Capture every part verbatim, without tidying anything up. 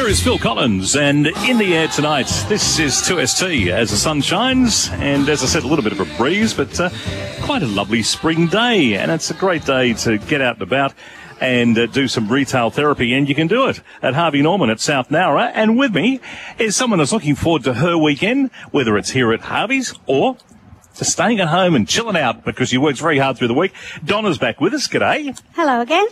is Phil Collins, and in the air tonight, this is two S T as the sun shines, and as I said, a little bit of a breeze, but uh, quite a lovely spring day, and it's a great day to get out and about and uh, do some retail therapy, and you can do it at Harvey Norman at South Nowra. And with me is someone that's looking forward to her weekend, whether it's here at Harvey's or to staying at home and chilling out because she works very hard through the week. Donna's back with us. G'day. Hello again.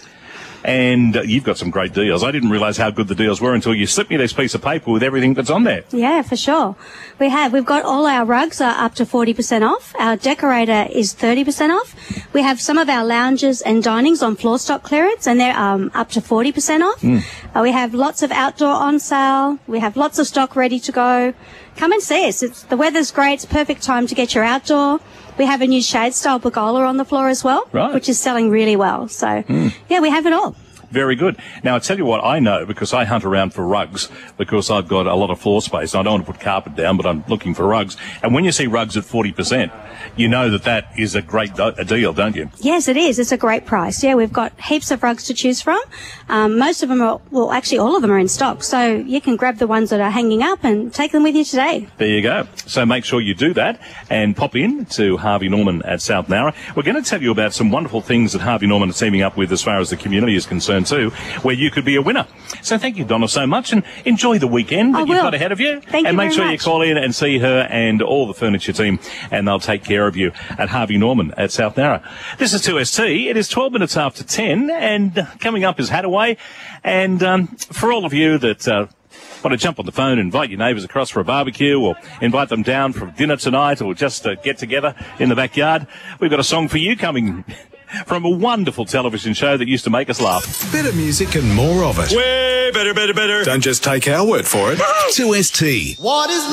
And uh, you've got some great deals. I didn't realise how good the deals were until you slipped me this piece of paper with everything that's on there. Yeah, for sure. We have. We've got all our rugs are up to forty percent off. Our decorator is thirty percent off. We have some of our lounges and dinings on floor stock clearance, and they're um, up to forty percent off. Mm. Uh, we have lots of outdoor on sale. We have lots of stock ready to go. Come and see us. It's, the weather's great. It's perfect time to get your outdoor. We have a new shade-style pergola on the floor as well, right, which is selling really well. So, mm. yeah, we have it all. Very good. Now, I tell you what I know, because I hunt around for rugs, because I've got a lot of floor space. I don't want to put carpet down, but I'm looking for rugs. And when you see rugs at forty percent, you know that that is a great do- a deal, don't you? Yes, it is. It's a great price. Yeah, we've got heaps of rugs to choose from. Um, most of them are, well, actually all of them are in stock. So you can grab the ones that are hanging up and take them with you today. There you go. So make sure you do that and pop in to Harvey Norman at South Nowra. We're going to tell you about some wonderful things that Harvey Norman are teaming up with as far as the community is concerned too, where you could be a winner. So thank you, Donna, so much, and enjoy the weekend that I you've will. got ahead of you. Thank and you make very sure much. you call in and see her and all the furniture team, and they'll take care of you at Harvey Norman at South Nowra. This is two S T. It is twelve minutes after ten, and coming up is Hadaway. And um, for all of you that uh, want to jump on the phone, invite your neighbours across for a barbecue, or invite them down for dinner tonight, or just uh, get together in the backyard, we've got a song for you coming from a wonderful television show that used to make us laugh. Better music and more of it. Way better, better, better. Don't just take our word for it. two S T. What is